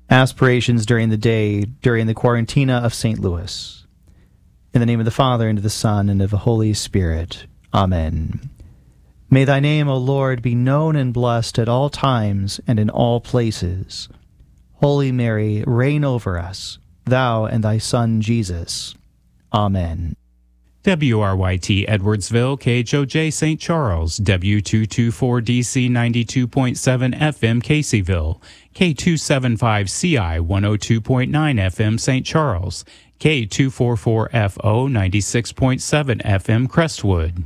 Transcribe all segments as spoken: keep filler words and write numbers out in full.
Aspirations during the day, during the Quarantina of Saint Louis. In the name of the Father, and of the Son, and of the Holy Spirit. Amen. May thy name, O Lord, be known and blessed at all times and in all places. Holy Mary, reign over us, thou and thy Son Jesus. Amen. W R Y T Edwardsville, K H O J Saint Charles, W two twenty-four D C ninety-two point seven F M Caseyville, K two seventy-five C I one oh two point nine F M Saint Charles, K two forty-four F O ninety-six point seven F M Crestwood.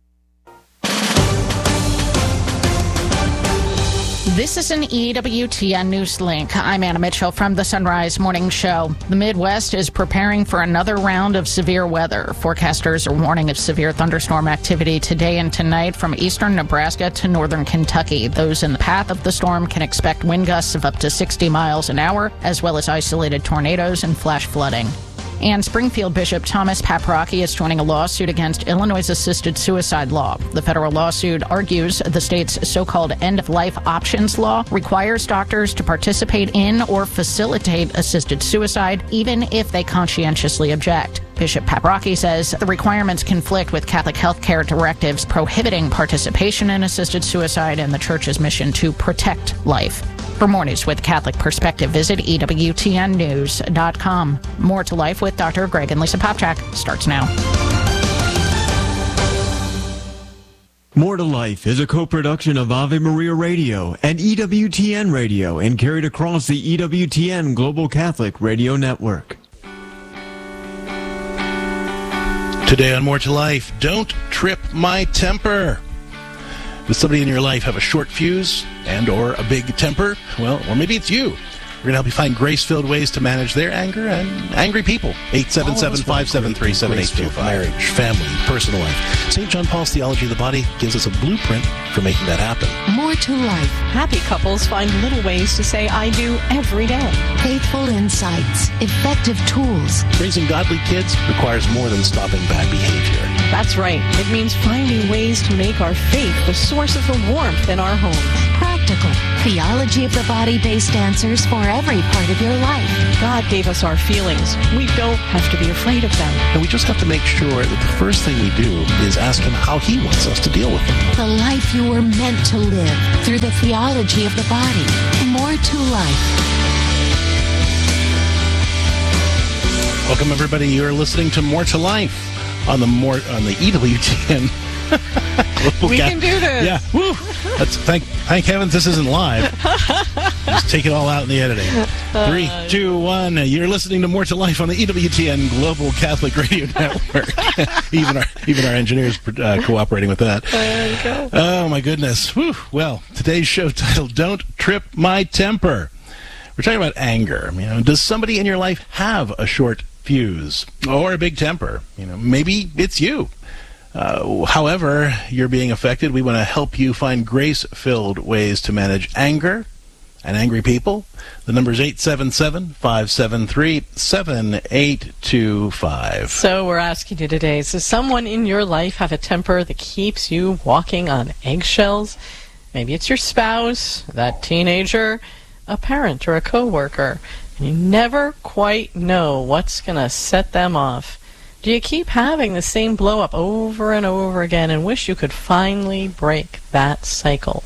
This is an E W T N News Link. I'm Anna Mitchell from the Sunrise Morning Show. The Midwest is preparing for another round of severe weather. Forecasters are warning of severe thunderstorm activity today and tonight from eastern Nebraska to northern Kentucky. Those in the path of the storm can expect wind gusts of up to sixty miles an hour, as well as isolated tornadoes and flash flooding. And Springfield Bishop Thomas Paprocki is joining a lawsuit against Illinois' assisted suicide law. The federal lawsuit argues the state's so-called end-of-life options law requires doctors to participate in or facilitate assisted suicide, even if they conscientiously object. Bishop Paprocki says the requirements conflict with Catholic healthcare directives prohibiting participation in assisted suicide and the Church's mission to protect life. For more news with Catholic Perspective, visit E W T N news dot com. More to Life with Doctor Greg and Lisa Popchak starts now. More to Life is a co-production of Ave Maria Radio and E W T N Radio and carried across the E W T N Global Catholic Radio Network. Today on More to Life, don't trip my temper. Does somebody in your life have a short fuse and or a big temper? Well, or maybe it's you. We're going to help you find grace-filled ways to manage their anger and angry people. eight seven seven, five seven three, seven eight two five. Marriage, family, personal life. Saint John Paul's Theology of the Body gives us a blueprint for making that happen. More to Life. Happy couples find little ways to say I do every day. Faithful insights. Effective tools. Raising godly kids requires more than stopping bad behavior. That's right. It means finding ways to make our faith the source of the warmth in our homes. Practical. Theology of the Body-based answers for every part of your life. God gave us our feelings. We don't have to be afraid of them. And we just have to make sure that the first thing we do is ask Him how He wants us to deal with them. The life you were meant to live through the theology of the body. More to Life. Welcome, everybody. You're listening to More to Life on the more on the E W T N. We can do this. Yeah. Woo. That's thank thank heavens this isn't live. Just take it all out in the editing. Three, two, one. You're listening to More to Life on the E W T N Global Catholic Radio Network. even our even our engineers uh, cooperating with that. There you go. Oh my goodness. Woo. Well, today's show title: Don't Trip My Temper. We're talking about anger. You know, does somebody in your life have a short fuse or a big temper? You know, maybe it's you. Uh, however you're being affected, we want to help you find grace-filled ways to manage anger and angry people. The number is eight seven seven, five seven three, seven eight two five. So we're asking you today, does someone in your life have a temper that keeps you walking on eggshells? Maybe it's your spouse, that teenager, a parent, or a coworker, and you never quite know what's going to set them off. Do you keep having the same blow-up over and over again and wish you could finally break that cycle?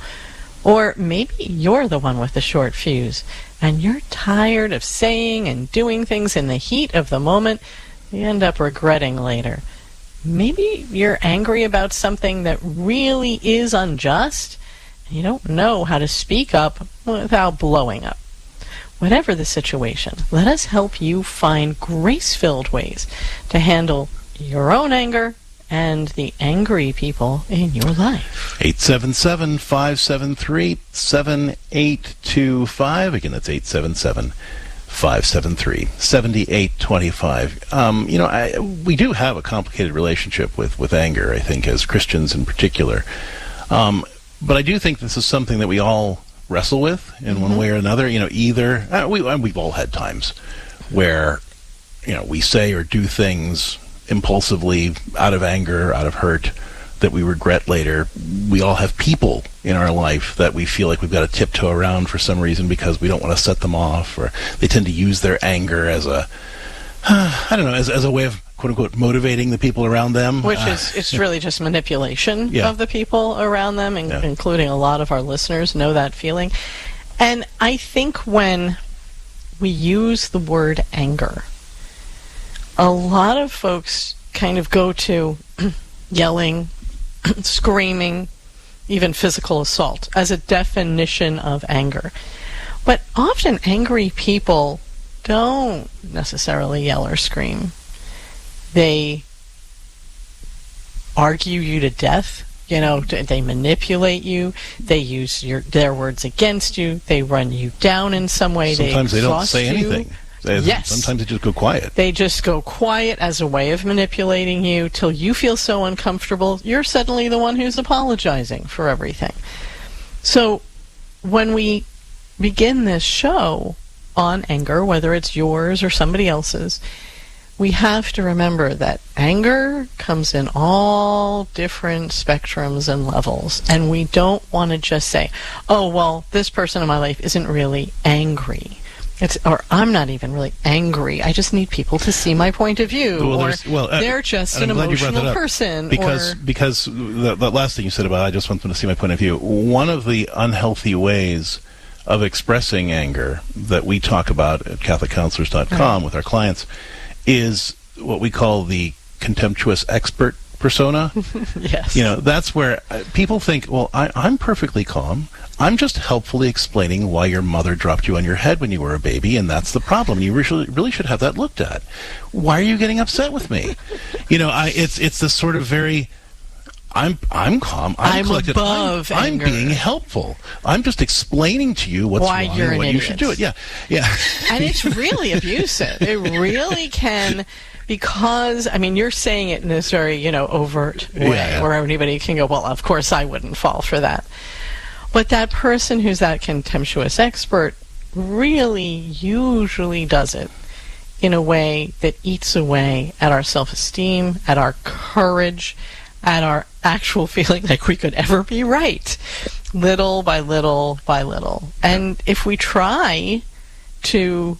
Or maybe you're the one with the short fuse, and you're tired of saying and doing things in the heat of the moment you end up regretting later. Maybe you're angry about something that really is unjust, and you don't know how to speak up without blowing up. Whatever the situation, let us help you find grace-filled ways to handle your own anger and the angry people in your life. eight seven seven, five seven three, seven eight two five. Again, that's eight seven seven, five seven three, seven eight two five. Um, you know, I, we do have a complicated relationship with, with anger, I think, as Christians in particular. Um, but I do think this is something that we all wrestle with in mm-hmm. one way or another. You know, either uh, we we've all had times where, you know, we say or do things impulsively out of anger, out of hurt, that we regret later. We all have people in our life that we feel like we've got to tiptoe around for some reason because we don't want to set them off, or they tend to use their anger as a, uh, I don't know, as, as a way of, quote-unquote, motivating the people around them. Which uh, is, it's really just manipulation Yeah. of the people around them, in, Yeah. including a lot of our listeners know that feeling. And I think when we use the word anger, a lot of folks kind of go to yelling, screaming, even physical assault as a definition of anger. But often angry people don't necessarily yell or scream. They argue you to death. You know, they manipulate you. They use your their words against you. They run you down in some way. Sometimes they, they don't exhaust say you. anything. They, Yes. Sometimes they just go quiet. They just go quiet as a way of manipulating you till you feel so uncomfortable, you're suddenly the one who's apologizing for everything. So when we begin this show on anger, whether it's yours or somebody else's, we have to remember that anger comes in all different spectrums and levels, and we don't want to just say, oh, well, this person in my life isn't really angry. It's, or I'm not even really angry. I just need people to see my point of view. Well, or there's- well, uh, they're just and an I'm glad you brought that emotional up, person. Because or, because the, the last thing you said about I just want them to see my point of view. One of the unhealthy ways of expressing anger that we talk about at Catholic Counselors dot com Right. with our clients is what we call the contemptuous expert persona. yes. You know, that's where uh, people think, well, I, I'm perfectly calm. I'm just helpfully explaining why your mother dropped you on your head when you were a baby, and that's the problem. You really, really should have that looked at. Why are you getting upset with me? You know, I, it's it's this sort of very, I'm I'm calm. I'm, I'm collected. above I'm, anger. I'm being helpful. I'm just explaining to you what's Why wrong you're and an what you idiot. should do it. Yeah, yeah. And it's really abusive. It really can, because, I mean, you're saying it in this very, you know, overt way, Yeah, yeah. where anybody can go, well, of course I wouldn't fall for that. But that person who's that contemptuous expert really usually does it in a way that eats away at our self-esteem, at our courage, at our actual feeling like we could ever be right, little by little by little. And if we try to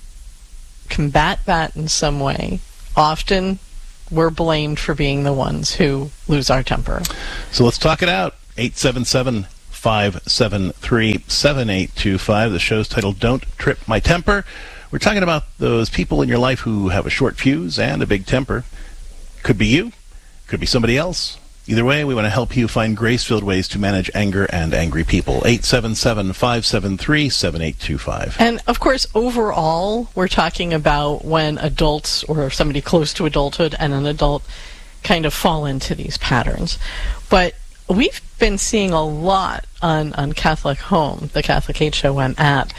combat that in some way, often we're blamed for being the ones who lose our temper. So let's talk it out. eight seven seven, five seven three, seven eight two five. The show's titled Don't Trip My Temper. We're talking about those people in your life who have a short fuse and a big temper. Could be you. Could be somebody else. Either way, we want to help you find grace-filled ways to manage anger and angry people. eight seven seven, five seven three, seven eight two five. And, of course, overall, we're talking about when adults or somebody close to adulthood and an adult kind of fall into these patterns. But we've been seeing a lot on, on Catholic Home, the Catholic H O M app,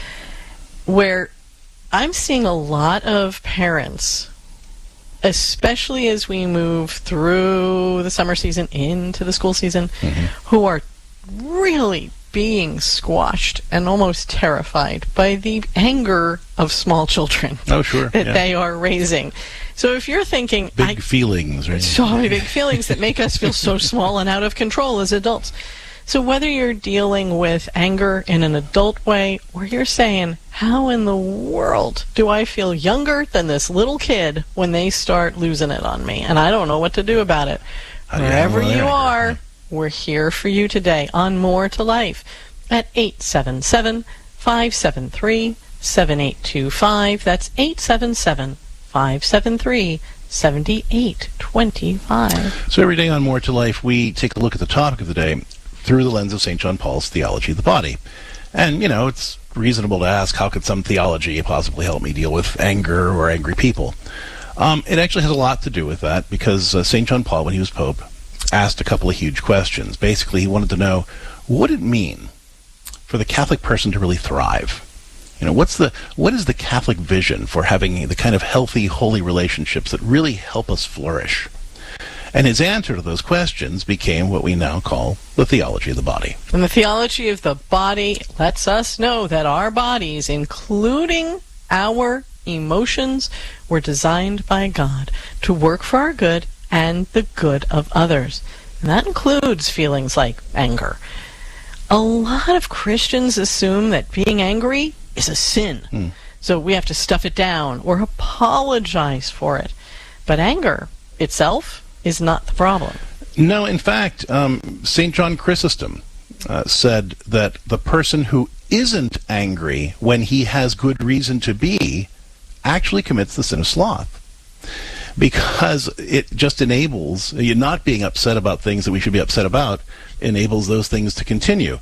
where I'm seeing a lot of parents, especially as we move through the summer season into the school season, mm-hmm. who are really being squashed and almost terrified by the anger of small children oh, sure. that yeah. they are raising. So if you're thinking... Big I, feelings, right? So many big feelings that make us feel so small and out of control as adults. So whether you're dealing with anger in an adult way, or you're saying, how in the world do I feel younger than this little kid when they start losing it on me? And I don't know what to do about it. Oh, yeah, Wherever well, you there. are, we're here for you today on More to Life at eight seven seven, five seven three, seven eight two five. That's eight seven seven, five seven three, seven eight two five. So every day on More to Life, we take a look at the topic of the day through the lens of Saint John Paul's theology of the body. And, you know, it's reasonable to ask, how could some theology possibly help me deal with anger or angry people? Um, it actually has a lot to do with that, because uh, Saint John Paul, when he was Pope, asked a couple of huge questions. Basically, he wanted to know, what did it mean for the Catholic person to really thrive? You know, what's the what is the Catholic vision for having the kind of healthy, holy relationships that really help us flourish? And his answer to those questions became what we now call the theology of the body. And the theology of the body lets us know that our bodies, including our emotions, were designed by God to work for our good and the good of others. And that includes feelings like anger. A lot of Christians assume that being angry is a sin. Mm. So we have to stuff it down or apologize for it. But anger itself is not the problem. No, in fact, um, Saint John Chrysostom uh, said that the person who isn't angry when he has good reason to be actually commits the sin of sloth. Because it just enables, you not being upset about things that we should be upset about, enables those things to continue.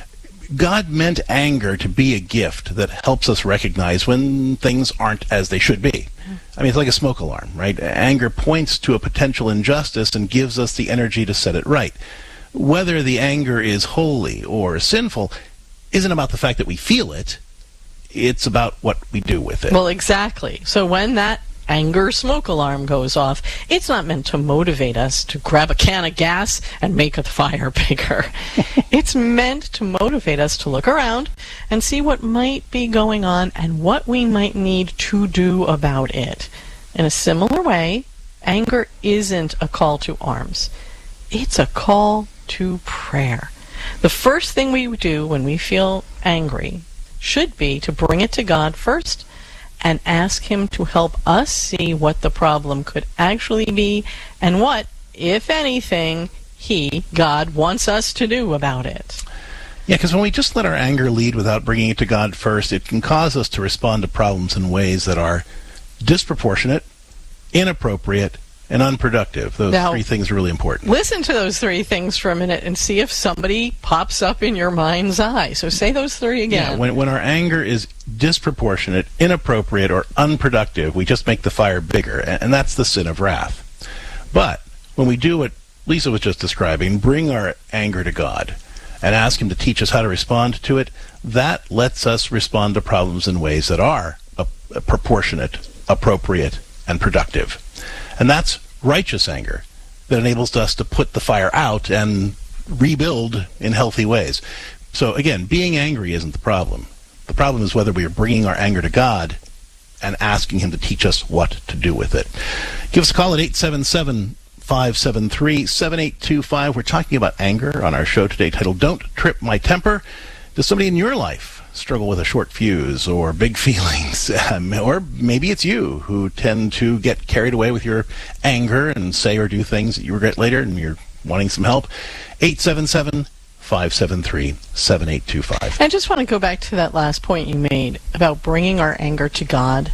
God meant anger to be a gift that helps us recognize when things aren't as they should be. I mean, it's like a smoke alarm, right? Anger points to a potential injustice and gives us the energy to set it right. Whether the anger is holy or sinful isn't about the fact that we feel it. It's about what we do with it. Well, exactly. So when that anger smoke alarm goes off, it's not meant to motivate us to grab a can of gas and make the fire bigger. It's meant to motivate us to look around and see what might be going on and what we might need to do about it. In a similar way, anger isn't a call to arms. It's a call to prayer. The first thing we do when we feel angry should be to bring it to God first and ask him to help us see what the problem could actually be and what, if anything, he, God, wants us to do about it. Yeah, because when we just let our anger lead without bringing it to God first, it can cause us to respond to problems in ways that are disproportionate, inappropriate, and unproductive. Those now, three things are really important. Listen to those three things for a minute and see if somebody pops up in your mind's eye. So say those three again. Yeah, when, when our anger is disproportionate, inappropriate, or unproductive, we just make the fire bigger, and, and that's the sin of wrath. But when we do what Lisa was just describing, bring our anger to God and ask him to teach us how to respond to it, that lets us respond to problems in ways that are uh, proportionate, appropriate, and productive. And that's righteous anger that enables us to put the fire out and rebuild in healthy ways. So again, being angry isn't the problem. The problem is whether we are bringing our anger to God and asking him to teach us what to do with it. Give us a call at eight seven seven, five seven three, seven eight two five. We're talking about anger on our show today titled Don't Trip My Temper. Does somebody in your life struggle with a short fuse or big feelings? Um, or maybe it's you who tend to get carried away with your anger and say or do things that you regret later and you're wanting some help. eight seven seven, five seven three, seven eight two five. I just want to go back to that last point you made about bringing our anger to God.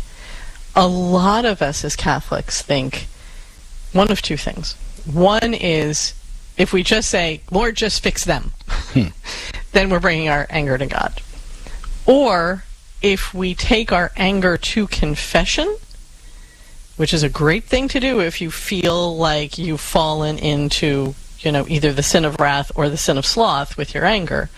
A lot of us as Catholics think one of two things. One is if we just say, Lord, just fix them, hmm. then we're bringing our anger to God. Or if we take our anger to confession, which is a great thing to do if you feel like you've fallen into, you know, either the sin of wrath or the sin of sloth with your anger.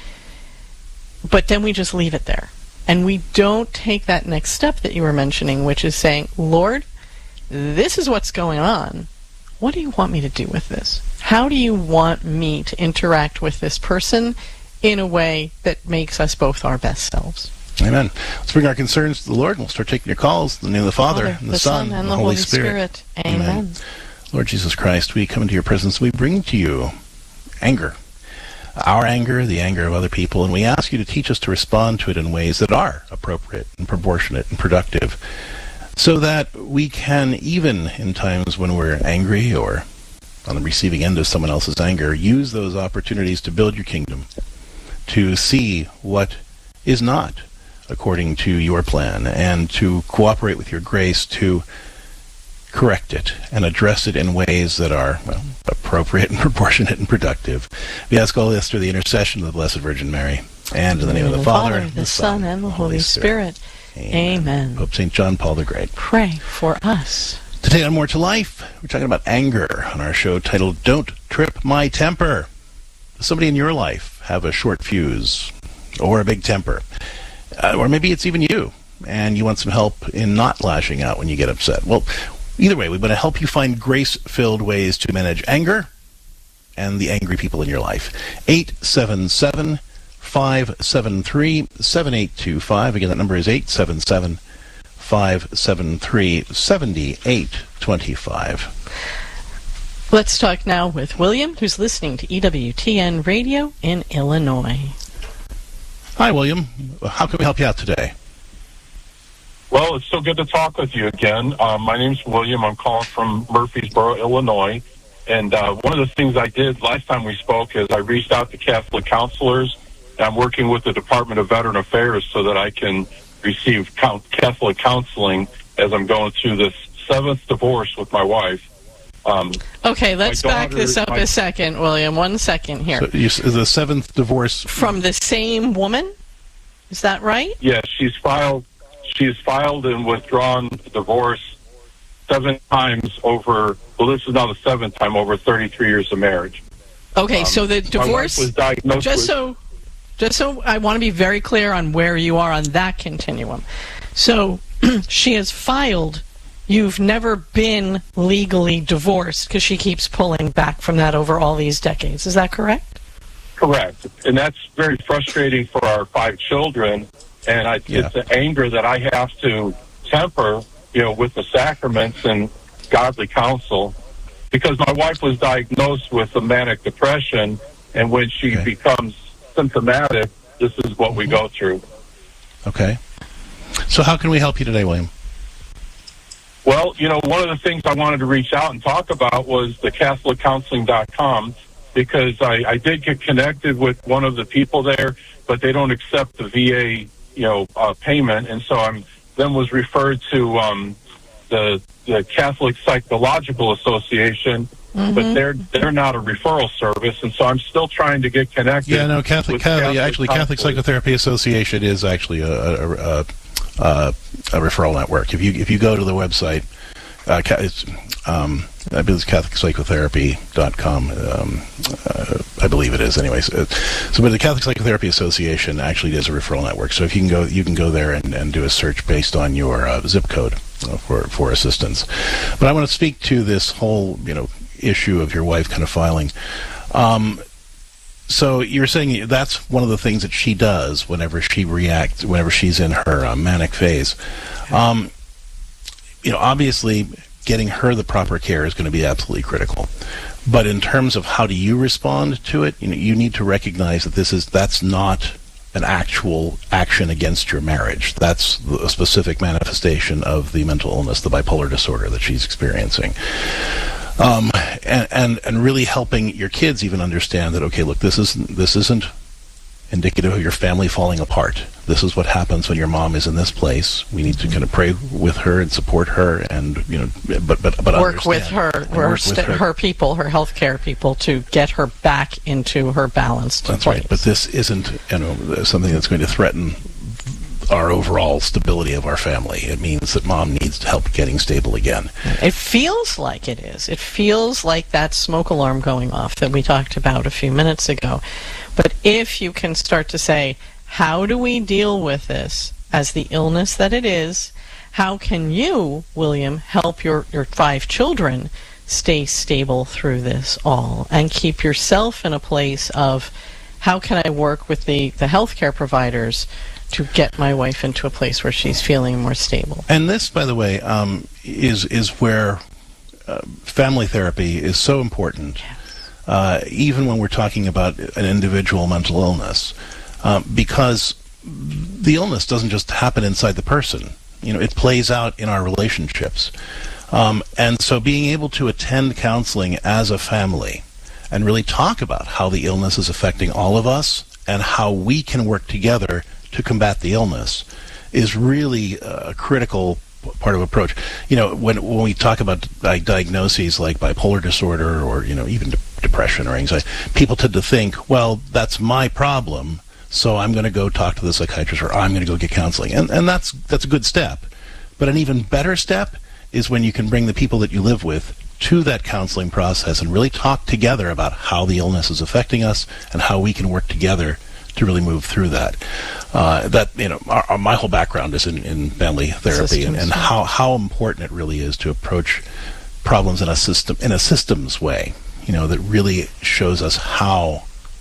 But then we just leave it there. And we don't take that next step that you were mentioning, which is saying, Lord, this is what's going on. What do you want me to do with this? How do you want me to interact with this person in a way that makes us both our best selves? Amen. Let's bring our concerns to the Lord, and we'll start taking your calls in the name of the Father, Father and the, the Son, and the Holy, Holy Spirit. Spirit. Amen. Amen. Lord Jesus Christ, we come into your presence. We bring to you anger, our anger, the anger of other people, and we ask you to teach us to respond to it in ways that are appropriate and proportionate and productive, so that we can, even in times when we're angry or on the receiving end of someone else's anger, use those opportunities to build your kingdom, to see what is not according to your plan, and to cooperate with your grace to correct it and address it in ways that are, well, appropriate and proportionate and productive. We ask all this through the intercession of the Blessed Virgin Mary, and in the name of the, the Father, Father, the, the Son, and the Holy Spirit. Spirit. Amen. Amen. Pope Saint John Paul the Great, pray for us. Today on More to Life, we're talking about anger on our show titled Don't Trip My Temper. Does somebody in your life have a short fuse or a big temper? Uh, or maybe it's even you, and you want some help in not lashing out when you get upset. Well, either way, we want to help you find grace-filled ways to manage anger and the angry people in your life. eight seven seven, five seven three, seven eight two five. Again, that number is eight seven seven, five seven three, seven eight two five. Let's talk now with William, who's listening to E W T N Radio in Illinois. Hi, William. How can we help you out today? Well, it's so good to talk with you again. Uh, my name's William. I'm calling from Murfreesboro, Illinois. And uh, one of the things I did last time we spoke is I reached out to Catholic counselors. And I'm working with the Department of Veteran Affairs so that I can receive Catholic counseling as I'm going through this seventh divorce with my wife. Um, okay, let's back this up my, a second, William. One second here. So you, the seventh divorce from the same woman? Is that right? Yes, yeah, she's filed. She's filed and withdrawn divorce seven times over. Well, this is now the seventh time over thirty-three years of marriage. Okay, um, so the divorce. Was diagnosed just with, so, just so I want to be very clear on where you are on that continuum. So she has filed. You've never been legally divorced because she keeps pulling back from that over all these decades. Is that correct? Correct. And that's very frustrating for our five children. And I, yeah. it's the anger that I have to temper, you know, with the sacraments and godly counsel. Because my wife was diagnosed with a manic depression, and when she okay. becomes symptomatic, this is what mm-hmm. we go through. Okay. So how can we help you today, William? Well, you know, one of the things I wanted to reach out and talk about was the Catholic Counseling dot com, because I, I did get connected with one of the people there, but they don't accept the V A, you know, uh, payment, and so I'm then was referred to um, the the Catholic Psychological Association, mm-hmm. but they're they're not a referral service, and so I'm still trying to get connected. Yeah, no, Catholic, Catholic, Catholic actually, Catholic Psychotherapy Association is actually a. a, a, a Uh, a referral network. If you if you go to the website, uh, it's, um, I believe it's Catholic Psychotherapy dot com. Um, uh, I believe it is. Anyways, uh, so but the Catholic Psychotherapy Association actually is a referral network. So if you can go, you can go there and, and do a search based on your uh, zip code uh, for for assistance. But I want to speak to this whole you know issue of your wife kind of filing. Um, So you're saying that's one of the things that she does whenever she reacts, whenever she's in her uh, manic phase. Um, you know, obviously, getting her the proper care is going to be absolutely critical. But in terms of how do you respond to it, you know, you need to recognize that this is that's not an actual action against your marriage. That's a specific manifestation of the mental illness, the bipolar disorder that she's experiencing. Um, and, and, and really helping your kids even understand that, okay, look, this isn't, this isn't indicative of your family falling apart. This is what happens when your mom is in this place. We need to kind of pray with her and support her and, you know, but, but, but work with her, her, work with her, her people, her healthcare people to get her back into her balanced That's place. right. But this isn't, you know, something that's going to threaten our overall stability of our family. It means that mom needs help getting stable again. It feels like it is. It feels like that smoke alarm going off that we talked about a few minutes ago. But if you can start to say, how do we deal with this as the illness that it is? How can you, William, help your, your five children stay stable through this all and keep yourself in a place of, how can I work with the, the healthcare providers to get my wife into a place where she's feeling more stable? And this, by the way, um, is is where uh, family therapy is so important, yes. uh, even when we're talking about an individual mental illness, um, because the illness doesn't just happen inside the person. You know, it plays out in our relationships. Um, and so being able to attend counseling as a family and really talk about how the illness is affecting all of us and how we can work together to combat the illness is really a critical part of approach. You know, when when we talk about like diagnoses like bipolar disorder or, you know, even de- depression or anxiety, people tend to think, well, that's my problem, so I'm going to go talk to the psychiatrist or I'm going to go get counseling. And and that's that's a good step. But an even better step is when you can bring the people that you live with to that counseling process and really talk together about how the illness is affecting us and how we can work together to really move through that. Uh, that you know, our, our, my whole background is in, in family therapy, and, and how, how important it really is to approach problems in a system in a systems way. You know, that really shows us how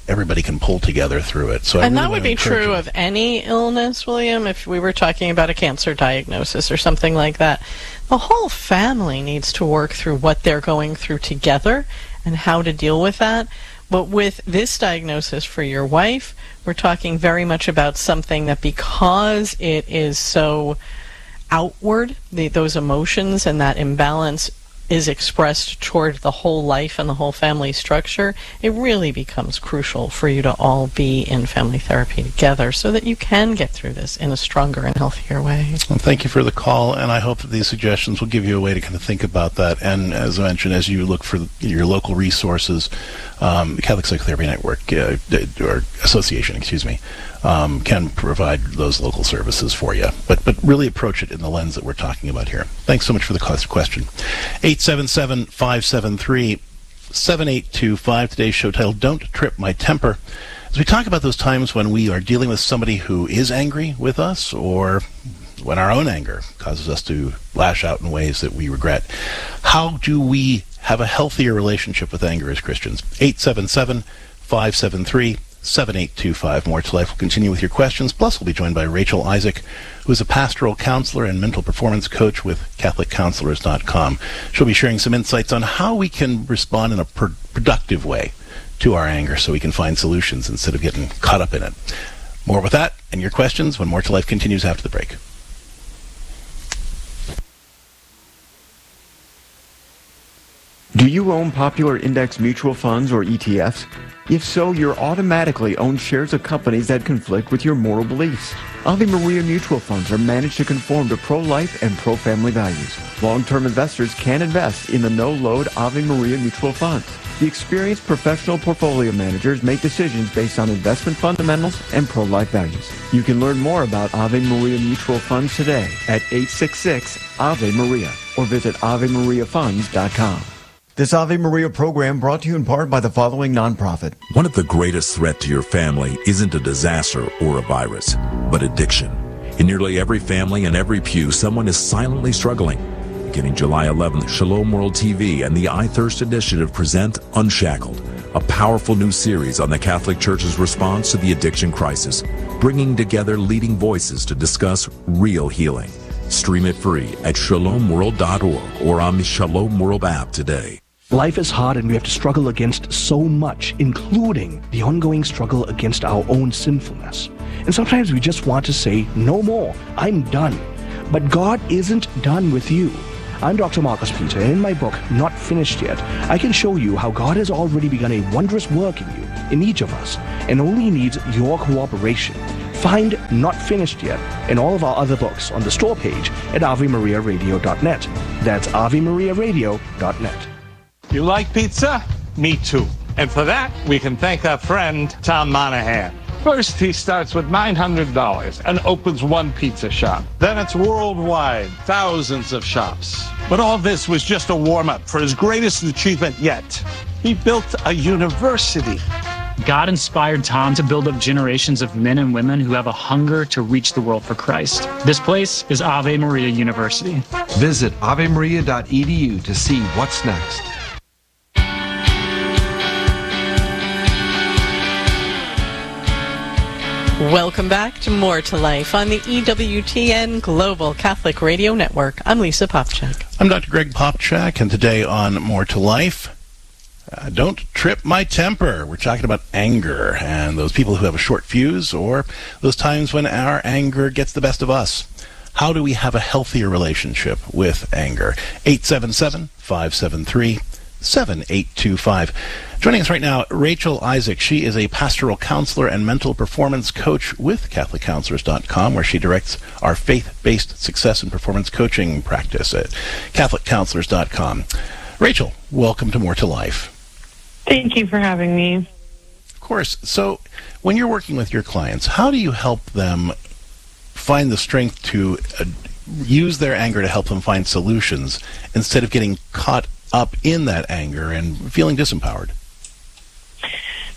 everybody can pull together through it. So, I and really that would be true you. of any illness, William. If we were talking about a cancer diagnosis or something like that, the whole family needs to work through what they're going through together and how to deal with that. But with this diagnosis for your wife, we're talking very much about something that, because it is so outward, the, those emotions and that imbalance is expressed toward the whole life and the whole family structure, it really becomes crucial for you to all be in family therapy together so that you can get through this in a stronger and healthier way. Well, thank you for the call, and I hope that these suggestions will give you a way to kind of think about that. And as I mentioned, as you look for your local resources, um, the Catholic Psychotherapy Network, uh, or Association, excuse me, um, can provide those local services for you. But but really approach it in the lens that we're talking about here. Thanks so much for the question. eight seven seven, five seven three, seven eight two five. Today's show title, Don't Trip My Temper. As we talk about those times when we are dealing with somebody who is angry with us, or when our own anger causes us to lash out in ways that we regret, how do we have a healthier relationship with anger as Christians? eight seven seven, five seven three, seven eight two five. More to Life will continue with your questions. Plus, we'll be joined by Rachel Isaac, who is a pastoral counselor and mental performance coach with Catholic Counselors dot com. She'll be sharing some insights on how we can respond in a per- productive way to our anger so we can find solutions instead of getting caught up in it. More with that and your questions when More to Life continues after the break. Do you own popular index mutual funds or E T Fs? If so, you're automatically own shares of companies that conflict with your moral beliefs. Ave Maria mutual funds are managed to conform to pro-life and pro-family values. Long-term investors can invest in the no-load Ave Maria mutual funds. The experienced professional portfolio managers make decisions based on investment fundamentals and pro-life values. You can learn more about Ave Maria mutual funds today at eight six six, A V E Maria or visit Ave Maria Funds dot com. This Ave Maria program brought to you in part by the following nonprofit. One of the greatest threats to your family isn't a disaster or a virus, but addiction. In nearly every family and every pew, someone is silently struggling. Beginning July eleventh, Shalom World T V and the I Thirst Initiative present Unshackled, a powerful new series on the Catholic Church's response to the addiction crisis, bringing together leading voices to discuss real healing. Stream it free at shalom world dot org or on the Shalom World app today. Life is hard and we have to struggle against so much, including the ongoing struggle against our own sinfulness. And sometimes we just want to say, no more, I'm done. But God isn't done with you. I'm Doctor Marcus Peter, and in my book, Not Finished Yet, I can show you how God has already begun a wondrous work in you, in each of us, and only needs your cooperation. Find Not Finished Yet and all of our other books on the store page at ave maria radio dot net. That's ave maria radio dot net. You like pizza? Me too. And for that, we can thank our friend, Tom Monahan. First, he starts with nine hundred dollars and opens one pizza shop. Then it's worldwide, thousands of shops. But all this was just a warm-up for his greatest achievement yet. He built a university. God inspired Tom to build up generations of men and women who have a hunger to reach the world for Christ. This place is Ave Maria University. Visit ave maria dot e d u to see what's next. Welcome back to More to Life on the E W T N Global Catholic Radio Network. I'm Lisa Popchak. I'm Doctor Greg Popchak, and today on More to Life, uh, don't trip my temper. We're talking about anger and those people who have a short fuse, or those times when our anger gets the best of us. How do we have a healthier relationship with anger? eight seven seven, five seven three, seven eight two five. Joining us right now, Rachel Isaac. She is a pastoral counselor and mental performance coach with Catholic Counselors dot com, where she directs our faith-based success and performance coaching practice at Catholic Counselors dot com. Rachel, welcome to More to Life. Thank you for having me. Of course. So when you're working with your clients, how do you help them find the strength to uh, use their anger to help them find solutions instead of getting caught up in that anger and feeling disempowered?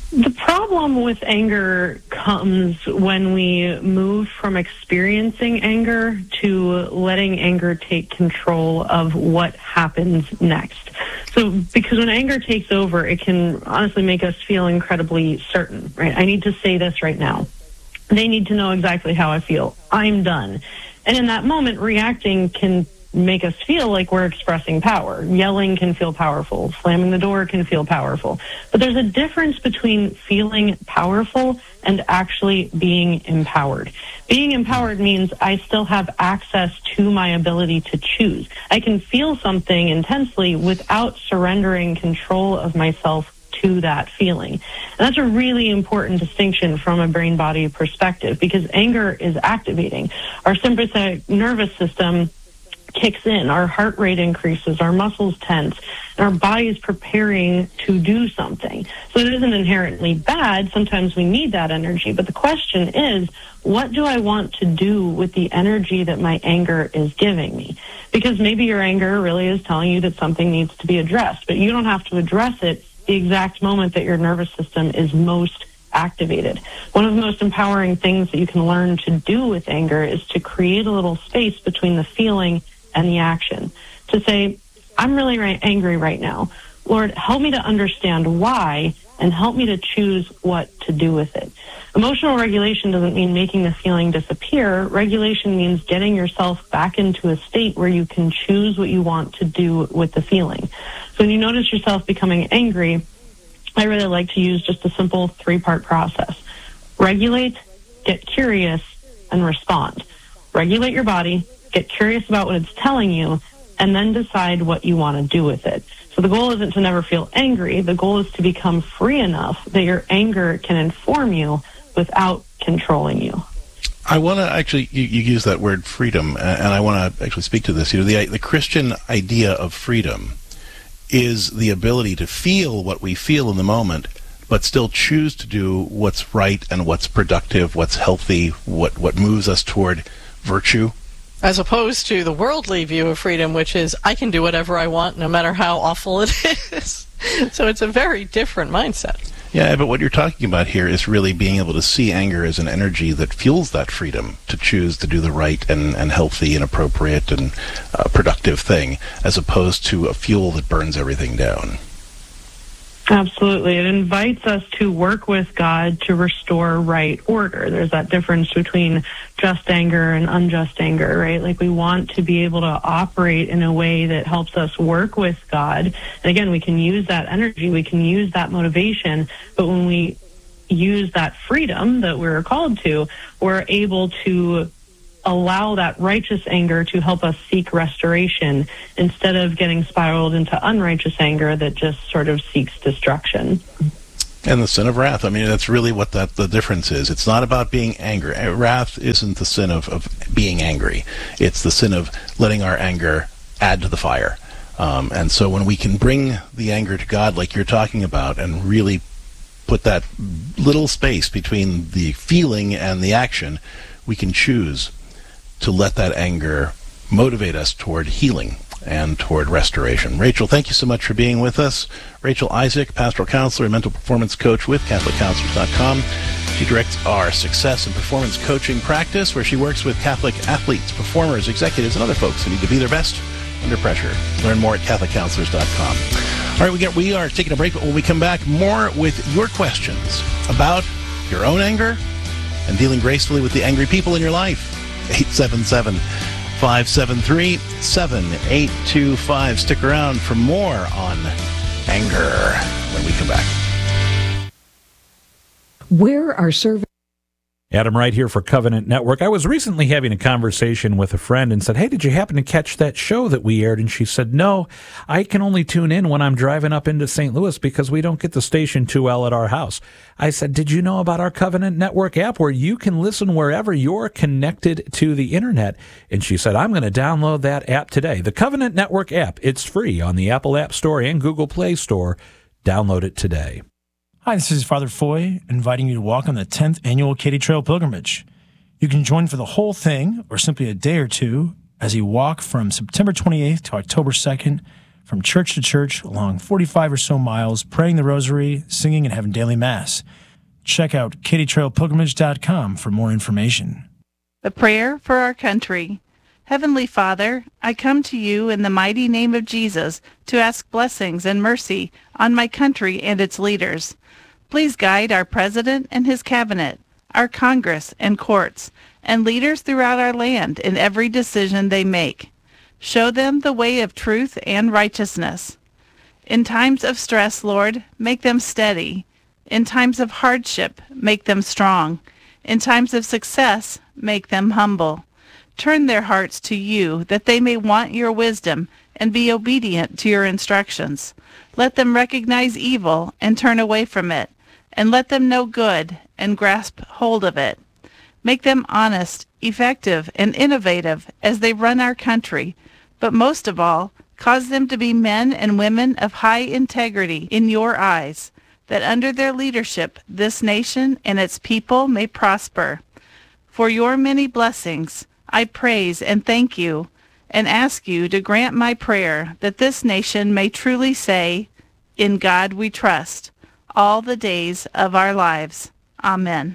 The problem with anger comes when we move from experiencing anger to letting anger take control of what happens next. So because when anger takes over, it can honestly make us feel incredibly certain, right? I need to say this right now. They need to know exactly how I feel. I'm done. And in that moment, reacting can make us feel like we're expressing power. Yelling can feel powerful. Slamming the door can feel powerful. But there's a difference between feeling powerful and actually being empowered. Being empowered means I still have access to my ability to choose. I can feel something intensely without surrendering control of myself to that feeling. And that's a really important distinction from a brain-body perspective, because anger is activating. Our sympathetic nervous system kicks in, our heart rate increases, our muscles tense, and our body is preparing to do something. So it isn't inherently bad. Sometimes we need that energy. But the question is, what do I want to do with the energy that my anger is giving me? Because maybe your anger really is telling you that something needs to be addressed, but you don't have to address it the exact moment that your nervous system is most activated. One of the most empowering things that you can learn to do with anger is to create a little space between the feeling and the action. To say, I'm really right, angry right now. Lord, help me to understand why and help me to choose what to do with it. Emotional regulation doesn't mean making the feeling disappear. Regulation means getting yourself back into a state where you can choose what you want to do with the feeling. So when you notice yourself becoming angry, I really like to use just a simple three-part process. Regulate, get curious, and respond. Regulate your body, get curious about what it's telling you, and then decide what you want to do with it. So the goal isn't to never feel angry. The goal is to become free enough that your anger can inform you without controlling you. I want to actually, you, you use that word freedom, and I want to actually speak to this. You know, the, the Christian idea of freedom is the ability to feel what we feel in the moment, but still choose to do what's right and what's productive, what's healthy, what, what moves us toward virtue. As opposed to the worldly view of freedom, which is, I can do whatever I want, no matter how awful it is. So it's a very different mindset. Yeah, but what you're talking about here is really being able to see anger as an energy that fuels that freedom to choose to do the right and, and healthy and appropriate and uh, productive thing, as opposed to a fuel that burns everything down. Absolutely. It invites us to work with God to restore right order. There's that difference between just anger and unjust anger, right? Like, we want to be able to operate in a way that helps us work with God. And again, we can use that energy, we can use that motivation, but when we use that freedom that we're called to, we're able to allow that righteous anger to help us seek restoration instead of getting spiraled into unrighteous anger that just sort of seeks destruction. And the sin of wrath. I mean, that's really what that the difference is. It's not about being angry. Wrath isn't the sin of, of being angry. It's the sin of letting our anger add to the fire. Um, and so when we can bring the anger to God like you're talking about and really put that little space between the feeling and the action, we can choose to let that anger motivate us toward healing and toward restoration. Rachel, thank you so much for being with us. Rachel Isaac, pastoral counselor and mental performance coach with Catholic Counselors dot com. She directs our success and performance coaching practice, where she works with Catholic athletes, performers, executives, and other folks who need to be their best under pressure. Learn more at Catholic Counselors dot com. All right, we, get, we are taking a break, but when we come back, more with your questions about your own anger and dealing gracefully with the angry people in your life. eight seven seven, five seven three, seven eight two five. Stick around for more on anger when we come back. Where are surveys? Adam Wright here for Covenant Network. I was recently having a conversation with a friend and said, hey, did you happen to catch that show that we aired? And she said, no, I can only tune in when I'm driving up into Saint Louis because we don't get the station too well at our house. I said, did you know about our Covenant Network app where you can listen wherever you're connected to the internet? And she said, I'm going to download that app today. The Covenant Network app, it's free on the Apple App Store and Google Play Store. Download it today. Hi, this is Father Foy, inviting you to walk on the tenth Annual Katy Trail Pilgrimage. You can join for the whole thing, or simply a day or two, as you walk from September twenty-eighth to October second from church to church along forty-five or so miles, praying the rosary, singing, and having daily mass. Check out katy trail pilgrimage dot com for more information. The prayer for our country. Heavenly Father, I come to you in the mighty name of Jesus to ask blessings and mercy on my country and its leaders. Please guide our President and his cabinet, our Congress and courts, and leaders throughout our land in every decision they make. Show them the way of truth and righteousness. In times of stress, Lord, make them steady. In times of hardship, make them strong. In times of success, make them humble. Turn their hearts to you, that they may want your wisdom and be obedient to your instructions. Let them recognize evil and turn away from it, and let them know good and grasp hold of it. Make them honest, effective, and innovative as they run our country, but most of all, cause them to be men and women of high integrity in your eyes, that under their leadership this nation and its people may prosper. For your many blessings, I praise and thank you, and ask you to grant my prayer that this nation may truly say, "In God we trust," all the days of our lives. Amen.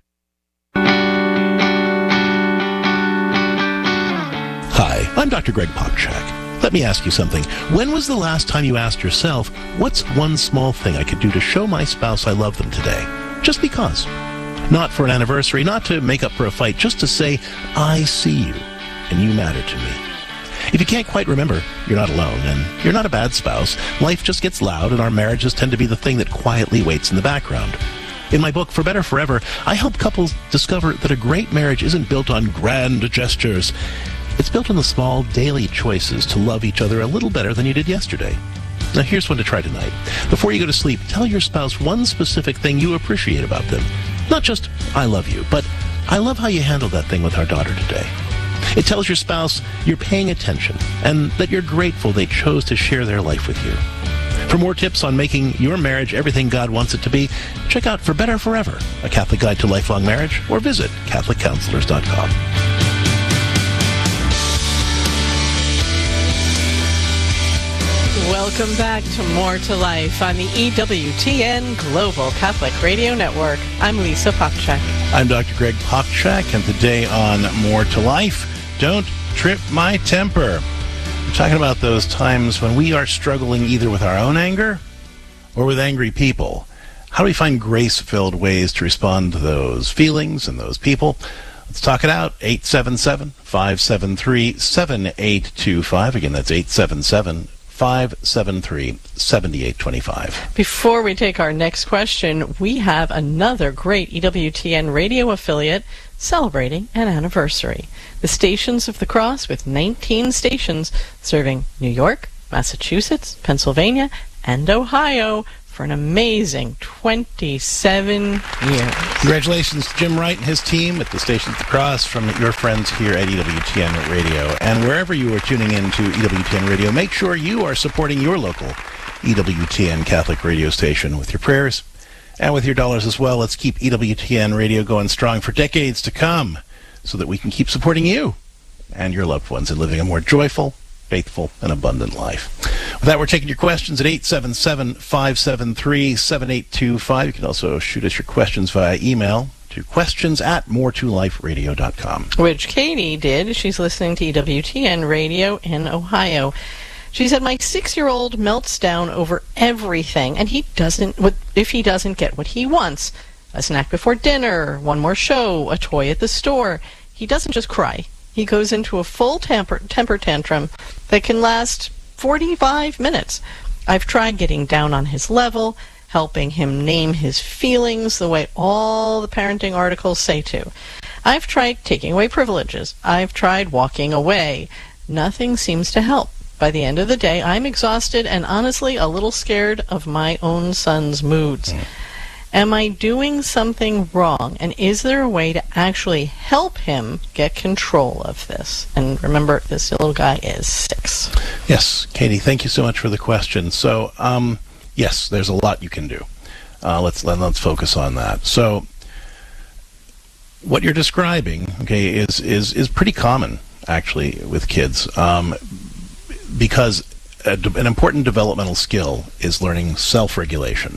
Hi, I'm Doctor Greg Popchak. Let me ask you something. When was the last time you asked yourself, what's one small thing I could do to show my spouse I love them today? Just because. Not for an anniversary, not to make up for a fight, just to say, I see you, and you matter to me. If you can't quite remember, you're not alone, and you're not a bad spouse. Life just gets loud, and our marriages tend to be the thing that quietly waits in the background. In my book, For Better Forever, I help couples discover that a great marriage isn't built on grand gestures. It's built on the small, daily choices to love each other a little better than you did yesterday. Now, here's one to try tonight. Before you go to sleep, tell your spouse one specific thing you appreciate about them. Not just, I love you, but I love how you handled that thing with our daughter today. It tells your spouse you're paying attention and that you're grateful they chose to share their life with you. For more tips on making your marriage everything God wants it to be, check out For Better Forever, a Catholic guide to lifelong marriage, or visit catholic counselors dot com. Welcome back to More to Life on the E W T N Global Catholic Radio Network. I'm Lisa Popchak. I'm Doctor Greg Popchak, and today on More to Life, don't trip my temper. We're talking about those times when we are struggling either with our own anger or with angry people. How do we find grace-filled ways to respond to those feelings and those people? Let's talk it out. eight seven seven, five seven three, seven eight two five. Again, that's eight seven seven, five seven three, seven eight two five. Before we take our next question, we have another great E W T N radio affiliate celebrating an anniversary. The Stations of the Cross, with nineteen stations serving New York, Massachusetts, Pennsylvania, and Ohio for an amazing twenty-seven years. Congratulations to Jim Wright and his team at the Stations of the Cross from your friends here at E W T N Radio. And wherever you are tuning in to E W T N Radio, make sure you are supporting your local E W T N Catholic radio station with your prayers and with your dollars as well. Let's keep E W T N Radio going strong for decades to come so that we can keep supporting you and your loved ones in living a more joyful, faithful, and abundant life. With that, we're taking your questions at eight seven seven, five seven three, seven eight two five. You can also shoot us your questions via email to questions at more to life radio dot com. Which Katie did. She's listening to E W T N Radio in Ohio. She said, my six-year-old melts down over everything, and he doesn't, if he doesn't get what he wants, a snack before dinner, one more show, a toy at the store, he doesn't just cry. He goes into a full temper, temper tantrum that can last forty-five minutes. I've tried getting down on his level, helping him name his feelings the way all the parenting articles say to. I've tried taking away privileges. I've tried walking away. Nothing seems to help. By the end of the day, I'm exhausted and honestly a little scared of my own son's moods. Mm. Am I doing something wrong? And is there a way to actually help him get control of this? And remember, this little guy is six. Yes, Katie, thank you so much for the question. So, um, yes, there's a lot you can do. Uh, let's let, let's focus on that. So, what you're describing, okay, is is is pretty common actually with kids, um, because a, an important developmental skill is learning self-regulation.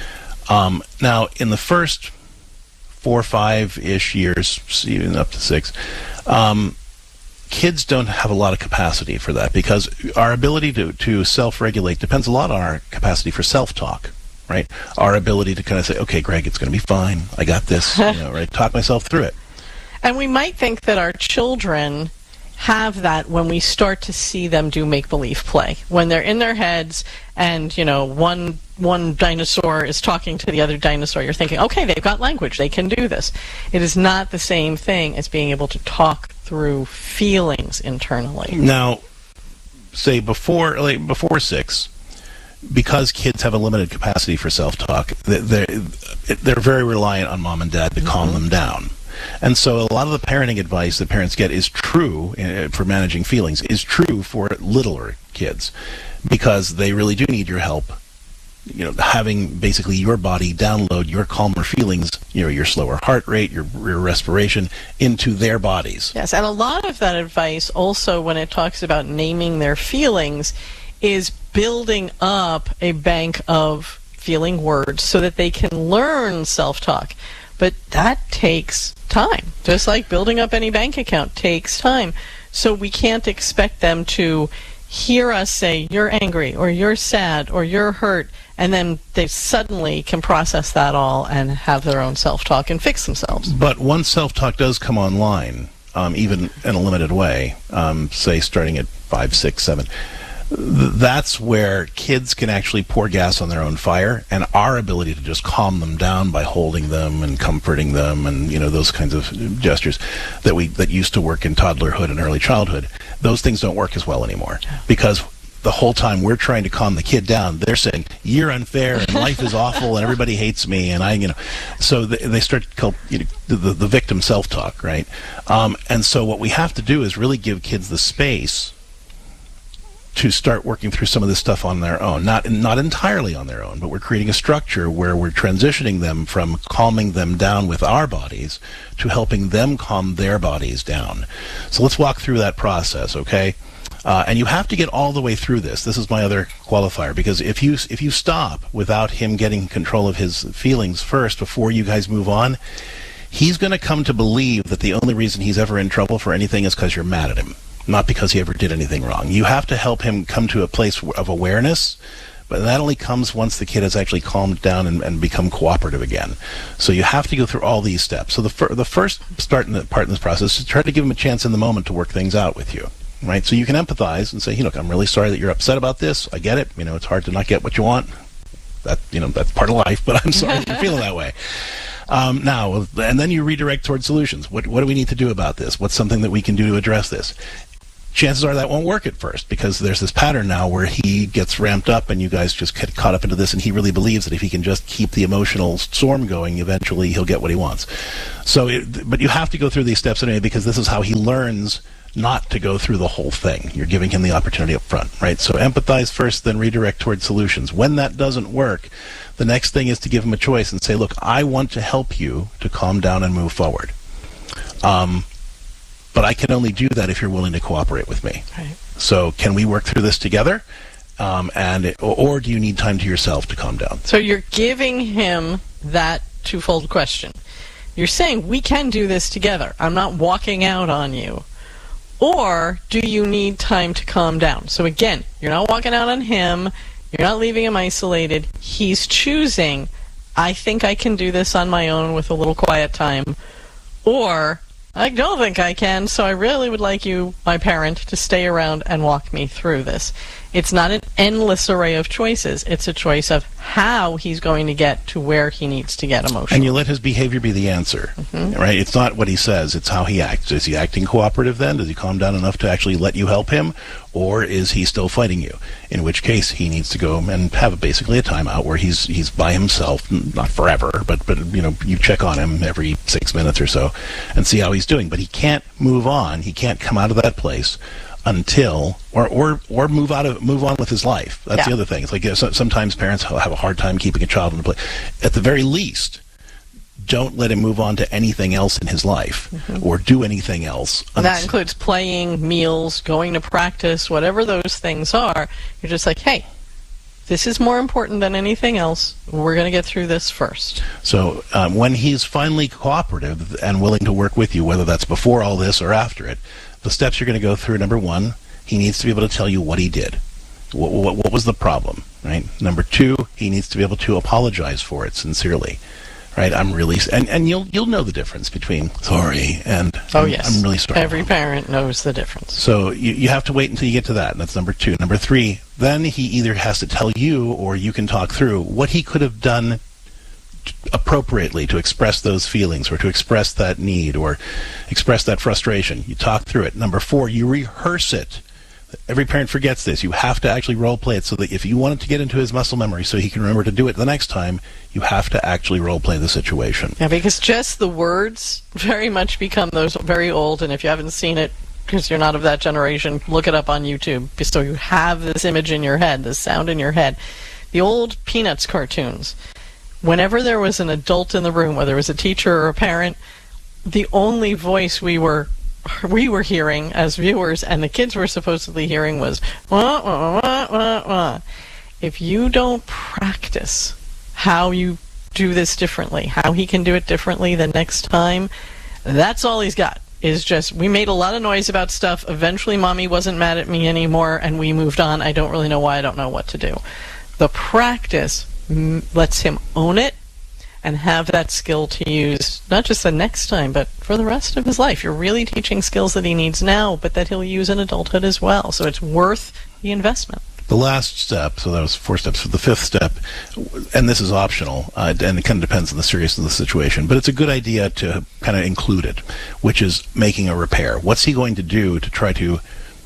Um, now, in the first four, five-ish years, even up to six, um, kids don't have a lot of capacity for that because our ability to, to self-regulate depends a lot on our capacity for self-talk, right? Our ability to kind of say, okay, Greg, it's going to be fine. I got this, you know, right? Talk myself through it. And we might think that our children have that when we start to see them do make-believe play. When they're in their heads and, you know, one one dinosaur is talking to the other dinosaur, you're thinking, okay, they've got language, they can do this. It is not the same thing as being able to talk through feelings internally. Now, say before like before six, because kids have a limited capacity for self-talk, they're, they're very reliant on mom and dad to mm-hmm. calm them down. And so a lot of the parenting advice that parents get is true uh, for managing feelings, is true for littler kids, because they really do need your help. You know, having basically your body download your calmer feelings, you know, your slower heart rate, your, your respiration into their bodies. Yes, and a lot of that advice also, when it talks about naming their feelings, is building up a bank of feeling words so that they can learn self-talk. But that takes time. Just like building up any bank account takes time. So we can't expect them to hear us say, you're angry, or you're sad, or you're hurt, and then they suddenly can process that all and have their own self-talk and fix themselves. But once self-talk does come online, um, even in a limited way, um, say starting at five, six, seven, that's where kids can actually pour gas on their own fire, and our ability to just calm them down by holding them and comforting them and, you know, those kinds of gestures that we that used to work in toddlerhood and early childhood, those things don't work as well anymore, because the whole time we're trying to calm the kid down, they're saying, you're unfair and life is awful and everybody hates me, and I, you know, so they, they start to call, you know, the, the victim self-talk, right? Um, and so what we have to do is really give kids the space to start working through some of this stuff on their own. Not not entirely on their own, but we're creating a structure where we're transitioning them from calming them down with our bodies to helping them calm their bodies down. So let's walk through that process, okay? Uh, and you have to get all the way through this. This is my other qualifier, because if you if you stop without him getting control of his feelings first before you guys move on, he's going to come to believe that the only reason he's ever in trouble for anything is because you're mad at him, not because he ever did anything wrong. You have to help him come to a place of awareness, but that only comes once the kid has actually calmed down and, and become cooperative again. So you have to go through all these steps. So the, fir- the first start in the part in this process is to try to give him a chance in the moment to work things out with you, right? So you can empathize and say, hey, look, I'm really sorry that you're upset about this. I get it. You know, it's hard to not get what you want. That, you know, that's part of life, but I'm sorry if you're feeling that way. Um, now, and then you redirect towards solutions. What, what do we need to do about this? What's something that we can do to address this? Chances are that won't work at first, because there's this pattern now where he gets ramped up and you guys just get caught up into this, and he really believes that if he can just keep the emotional storm going, eventually he'll get what he wants. So, it, but you have to go through these steps anyway, because this is how he learns not to go through the whole thing. You're giving him the opportunity up front, right? So empathize first, then redirect towards solutions. When that doesn't work, the next thing is to give him a choice and say, look, I want to help you to calm down and move forward. Um, But I can only do that if you're willing to cooperate with me. Right. So can we work through this together? Um, and it, or, or do you need time to yourself to calm down? So you're giving him that twofold question. You're saying, we can do this together. I'm not walking out on you. Or do you need time to calm down? So again, you're not walking out on him. You're not leaving him isolated. He's choosing, I think I can do this on my own with a little quiet time. Or, I don't think I can, so I really would like you, my parent, to stay around and walk me through this. It's not an endless array of choices. It's a choice of how he's going to get to where he needs to get emotionally. And you let his behavior be the answer, mm-hmm. right? It's not what he says, it's how he acts. Is he acting cooperative then? Does he calm down enough to actually let you help him? Or is he still fighting you? In which case, he needs to go and have basically a timeout where he's he's by himself, not forever, but, but you know, you check on him every six minutes or so and see how he's doing. But he can't move on. He can't come out of that place until, or or or move out of move on with his life. That's yeah. the other thing. It's like, you know, so, sometimes parents have a hard time keeping a child in a place. At the very least, don't let him move on to anything else in his life mm-hmm. or do anything else. And that includes playing, meals, going to practice, whatever those things are. You're just like, hey, this is more important than anything else. We're going to get through this first. So um, when he's finally cooperative and willing to work with you, whether that's before all this or after it, the steps you're going to go through, number one, he needs to be able to tell you what he did. What, what, what was the problem, right? Number two, he needs to be able to apologize for it sincerely, right? I'm really, and, and you'll you'll know the difference between sorry and oh I'm, yes, I'm really sorry. Every parent knows the difference. So you, you have to wait until you get to that, and that's number two. Number three, then he either has to tell you or you can talk through what he could have done appropriately to express those feelings or to express that need or express that frustration. You talk through it. Number four, you rehearse it. Every parent forgets this. You have to actually role play it so that if you want it to get into his muscle memory so he can remember to do it the next time, you have to actually role play the situation. Yeah, because just the words very much become those very old, and if you haven't seen it because you're not of that generation, look it up on YouTube so you have this image in your head, this sound in your head. The old Peanuts cartoons, whenever there was an adult in the room, whether it was a teacher or a parent, the only voice we were we were hearing as viewers and the kids were supposedly hearing was wah, wah, wah, wah, wah. If you don't practice how you do this differently, how he can do it differently the next time, that's all he's got. Is just, we made a lot of noise about stuff, eventually mommy wasn't mad at me anymore and we moved on. I don't really know why, I don't know what to do. The practice m- lets him own it and have that skill to use, not just the next time, but for the rest of his life. You're really teaching skills that he needs now, but that he'll use in adulthood as well. So it's worth the investment. The last step, so that was four steps. For the fifth step, and this is optional, uh, and it kind of depends on the seriousness of the situation, but it's a good idea to kind of include it, which is making a repair. What's he going to do to try to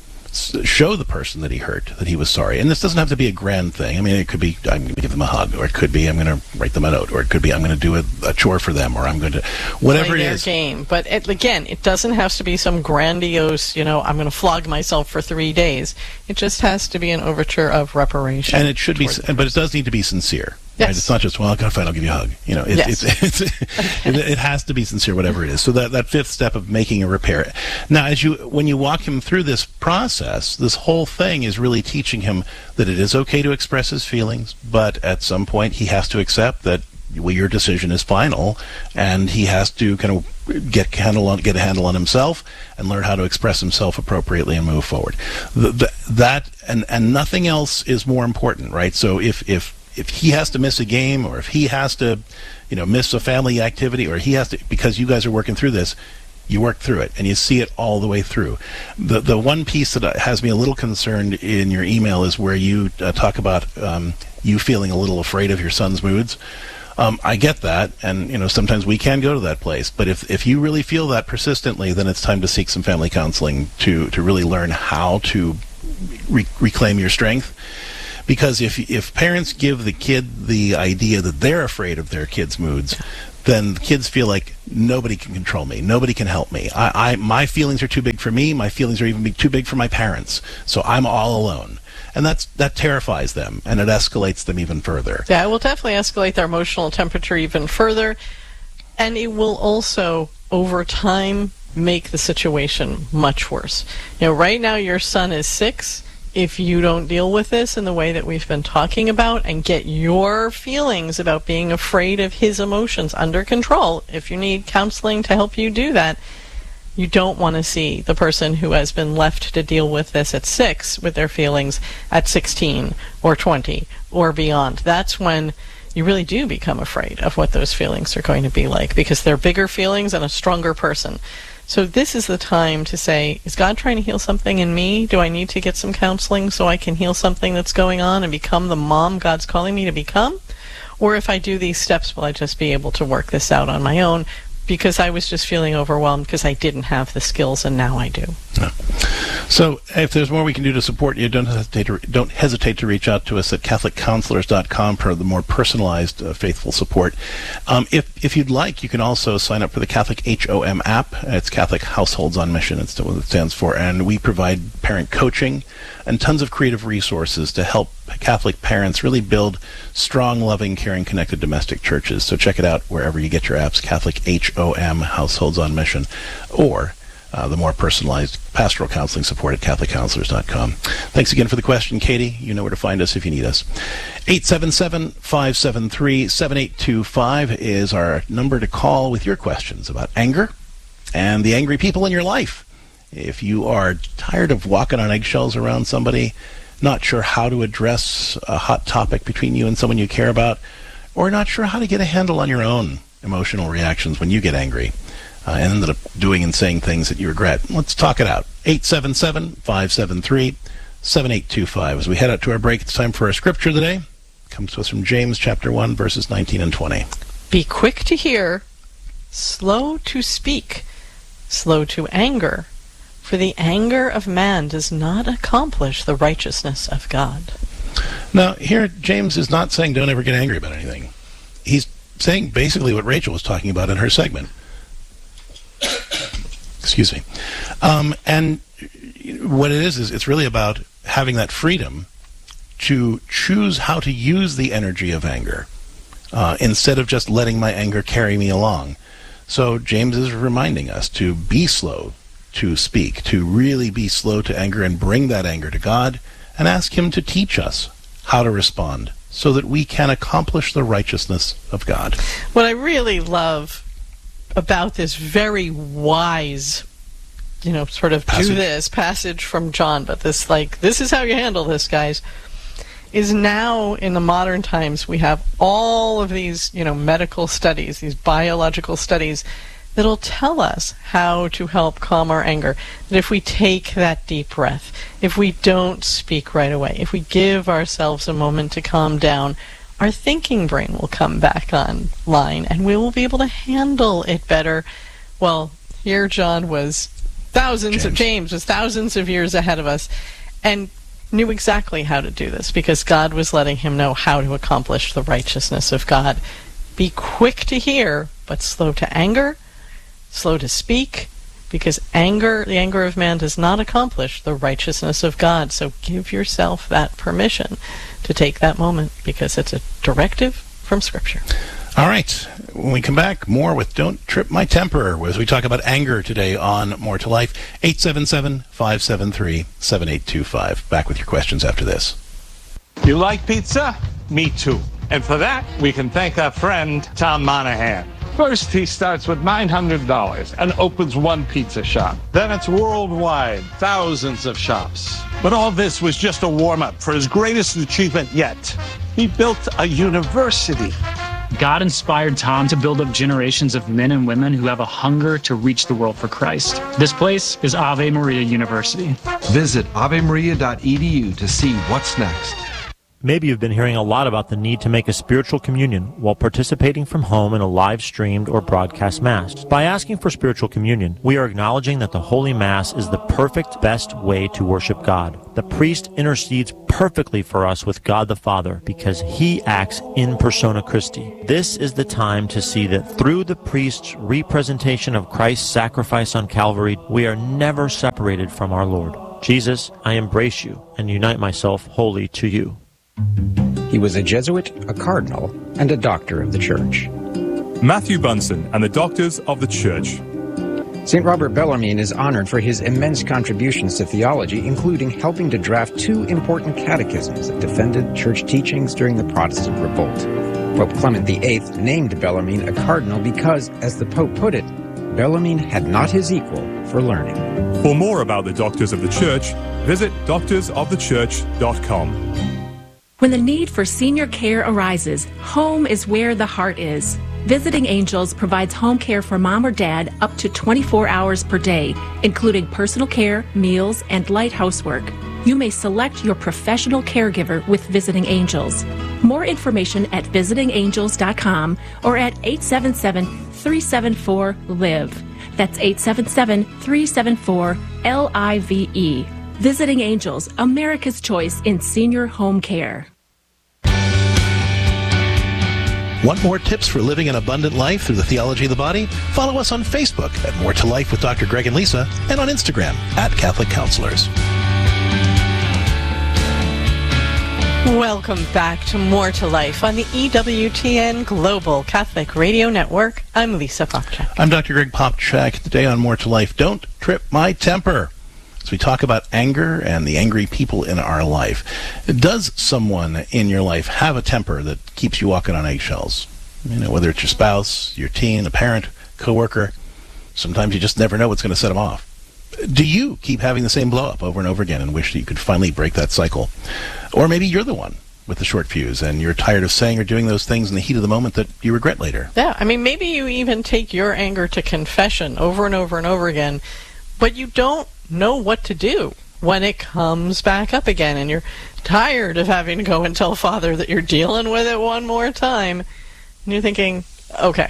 show the person that he hurt that he was sorry? And this doesn't have to be a grand thing. I mean, it could be I'm going to give them a hug, or it could be I'm going to write them a note, or it could be I'm going to do a, a chore for them, or I'm going to whatever Play it their is. Game. But it, again, it doesn't have to be some grandiose, you know, I'm going to flog myself for three days. It just has to be an overture of reparation. And it should be, but it does need to be sincere. Yes. Right? It's not just, well, okay, fine, I'll give you a hug. You know, it, Yes. it's, it's, it, it has to be sincere, whatever it is. So that, that fifth step of making a repair. Now, as you when you walk him through this process, this whole thing is really teaching him that it is okay to express his feelings, but at some point he has to accept that well, your decision is final, and he has to kind of get handle on, get a handle on himself and learn how to express himself appropriately and move forward. The, the, that and and nothing else is more important, right? So if if if he has to miss a game, or if he has to, you know, miss a family activity, or he has to, because you guys are working through this, you work through it and you see it all the way through. The the one piece that has me a little concerned in your email is where you uh, talk about um, you feeling a little afraid of your son's moods. Um, I get that, and you know sometimes we can go to that place. But if if you really feel that persistently, then it's time to seek some family counseling to to really learn how to re- reclaim your strength. Because if if parents give the kid the idea that they're afraid of their kids' moods, then the kids feel like nobody can control me, nobody can help me. I, I my feelings are too big for me. My feelings are even be too big for my parents. So I'm all alone, and that's that terrifies them, and it escalates them even further. Yeah, it will definitely escalate their emotional temperature even further, and it will also, over time, make the situation much worse. You know, right now your son is six. If you don't deal with this in the way that we've been talking about and get your feelings about being afraid of his emotions under control, if you need counseling to help you do that, you don't want to see the person who has been left to deal with this at six with their feelings at sixteen or twenty or beyond. That's when you really do become afraid of what those feelings are going to be like, because they're bigger feelings and a stronger person. So this is the time to say, is God trying to heal something in me? Do I need to get some counseling so I can heal something that's going on and become the mom God's calling me to become? Or if I do these steps, will I just be able to work this out on my own because I was just feeling overwhelmed because I didn't have the skills and now I do? No. So if there's more we can do to support you, don't hesitate to, don't hesitate to reach out to us at catholic counselors dot com for the more personalized, uh, faithful support. Um, if if you'd like, you can also sign up for the Catholic H O M app. It's Catholic Households on Mission. It's what it stands for. And we provide parent coaching and tons of creative resources to help Catholic parents really build strong, loving, caring, connected domestic churches. So check it out wherever you get your apps, Catholic H O M, Households on Mission, or Uh, the more personalized pastoral counseling support at catholic counselors dot com. Thanks again for the question, Katie. You know where to find us if you need us. eight seven seven, five seven three, seven eight two five is our number to call with your questions about anger and the angry people in your life. If you are tired of walking on eggshells around somebody, not sure how to address a hot topic between you and someone you care about, or not sure how to get a handle on your own emotional reactions when you get angry, Uh, and ended up doing and saying things that you regret. Let's talk it out. eight seven seven, five seven three, seven eight two five. As we head out to our break, it's time for our scripture today. It comes to us from James chapter one, verses nineteen and twenty. Be quick to hear, slow to speak, slow to anger, for the anger of man does not accomplish the righteousness of God. Now, here, James is not saying don't ever get angry about anything. He's saying basically what Rachel was talking about in her segment. Excuse me. Um, and what it is, is it's really about having that freedom to choose how to use the energy of anger uh, instead of just letting my anger carry me along. So James is reminding us to be slow to speak, to really be slow to anger and bring that anger to God and ask him to teach us how to respond so that we can accomplish the righteousness of God. What I really love about this very wise, you know, sort of passage. do this passage from John, but this, like, this is how you handle this, guys, is now in the modern times we have all of these, you know, medical studies, these biological studies that'll tell us how to help calm our anger. That if we take that deep breath, if we don't speak right away, if we give ourselves a moment to calm down, our thinking brain will come back online and we will be able to handle it better. Well, here John was thousands James. of James was thousands of years ahead of us and knew exactly how to do this because God was letting him know how to accomplish the righteousness of God. Be quick to hear, but slow to anger, slow to speak, because anger, the anger of man does not accomplish the righteousness of God. So give yourself that permission to take that moment because it's a directive from Scripture. All right. When we come back, more with Don't Trip My Temper as we talk about anger today on More to Life. eight seven seven, five seven three, seven eight two five. Back with your questions after this. You like pizza? Me too. And for that, we can thank our friend Tom Monahan. First, he starts with nine hundred dollars and opens one pizza shop. Then it's worldwide, thousands of shops. But all this was just a warm-up for his greatest achievement yet. He built a university. God inspired Tom to build up generations of men and women who have a hunger to reach the world for Christ. This place is Ave Maria University. Visit ave maria dot e d u to see what's next. Maybe you've been hearing a lot about the need to make a spiritual communion while participating from home in a live-streamed or broadcast Mass. By asking for spiritual communion, we are acknowledging that the Holy Mass is the perfect, best way to worship God. The priest intercedes perfectly for us with God the Father because he acts in persona Christi. This is the time to see that through the priest's representation of Christ's sacrifice on Calvary, we are never separated from our Lord. Jesus, I embrace you and unite myself wholly to you. He was a Jesuit, a cardinal, and a doctor of the Church. Matthew Bunson and the Doctors of the Church. Saint Robert Bellarmine is honored for his immense contributions to theology, including helping to draft two important catechisms that defended church teachings during the Protestant Revolt. Pope Clement the Eighth named Bellarmine a cardinal because, as the Pope put it, Bellarmine had not his equal for learning. For more about the Doctors of the Church, visit doctors of the church dot com. When the need for senior care arises, home is where the heart is. Visiting Angels provides home care for mom or dad up to twenty-four hours per day, including personal care, meals, and light housework. You may select your professional caregiver with Visiting Angels. More information at visiting angels dot com or at eight seven seven, three seven four, L I V E. That's eight seven seven, three seven four, L I V E. Visiting Angels, America's choice in senior home care. Want more tips for living an abundant life through the theology of the body? Follow us on Facebook at More to Life with Doctor Greg and Lisa, and on Instagram at Catholic Counselors. Welcome back to More to Life on the E W T N Global Catholic Radio Network. I'm Lisa Popchak. I'm Doctor Greg Popchak. Today on More to Life, don't trip my temper. As we talk about anger and the angry people in our life. Does someone in your life have a temper that keeps you walking on eggshells? You know, whether it's your spouse, your teen, a parent, coworker. Sometimes you just never know what's going to set them off. Do you keep having the same blow-up over and over again and wish that you could finally break that cycle? Or maybe you're the one with the short fuse and you're tired of saying or doing those things in the heat of the moment that you regret later. Yeah, I mean, maybe you even take your anger to confession over and over and over again, but you don't know what to do when it comes back up again and you're tired of having to go and tell Father that you're dealing with it one more time. And you're thinking, okay,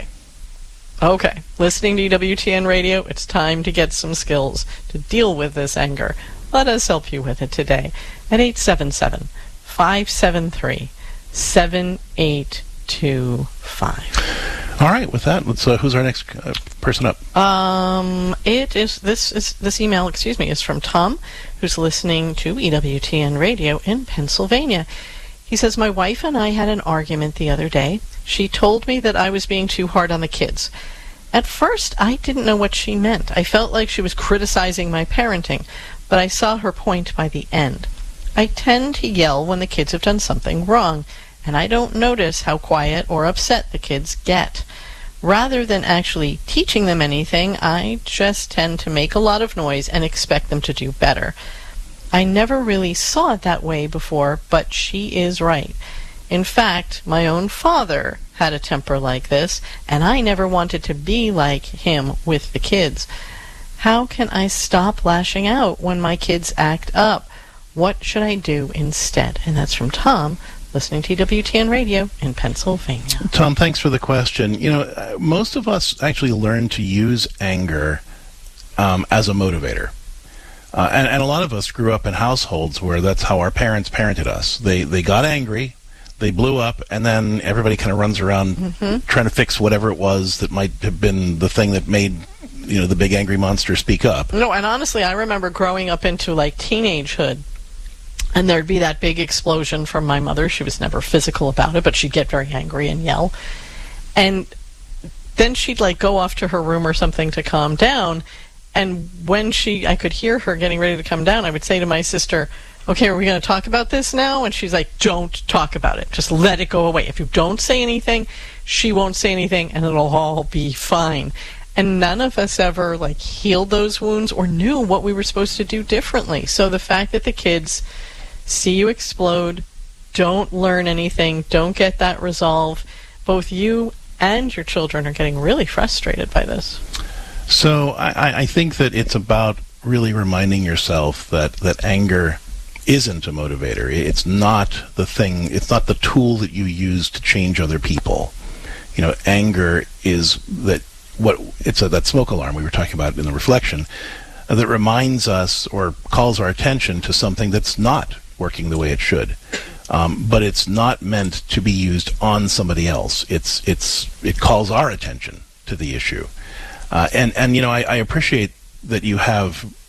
okay, listening to E W T N Radio, it's time to get some skills to deal with this anger. Let us help you with it today at eight seven seven, five seven three, seven eight two five. All right, with that, let's. Uh, who's our next uh, person up? Um, it is this is this email. Excuse me, is from Tom, who's listening to E W T N Radio in Pennsylvania. He says, my wife and I had an argument the other day. She told me that I was being too hard on the kids. At first, I didn't know what she meant. I felt like she was criticizing my parenting, but I saw her point by the end. I tend to yell when the kids have done something wrong, and I don't notice how quiet or upset the kids get. Rather than actually teaching them anything, I just tend to make a lot of noise and expect them to do better. I never really saw it that way before, but she is right. In fact, my own father had a temper like this, and I never wanted to be like him with the kids. How can I stop lashing out when my kids act up? What should I do instead? And that's from Tom, listening to E W T N Radio in Pennsylvania. Tom, thanks for the question. You know, most of us actually learn to use anger um, as a motivator. Uh, and, and a lot of us grew up in households where that's how our parents parented us. They they got angry, they blew up, and then everybody kind of runs around mm-hmm. trying to fix whatever it was that might have been the thing that made, you know, the big angry monster speak up. No, and honestly, I remember growing up into, like, teenagehood, and there'd be that big explosion from my mother. She was never physical about it, but she'd get very angry and yell. And then she'd, like, go off to her room or something to calm down. And when she, I could hear her getting ready to come down, I would say to my sister, okay, are we going to talk about this now? And she's like, don't talk about it. Just let it go away. If you don't say anything, she won't say anything, and it'll all be fine. And none of us ever, like, healed those wounds or knew what we were supposed to do differently. So the fact that the kids see you explode, don't learn anything, don't get that resolve, both you and your children are getting really frustrated by this. So I, I think that it's about really reminding yourself that, that anger isn't a motivator. It's not the thing, it's not the tool that you use to change other people. You know, anger is that what it's a, that smoke alarm we were talking about in the reflection uh, that reminds us or calls our attention to something that's not working the way it should. Um, but it's not meant to be used on somebody else. It's it's it calls our attention to the issue. Uh, and, and, you know, I, I appreciate that you have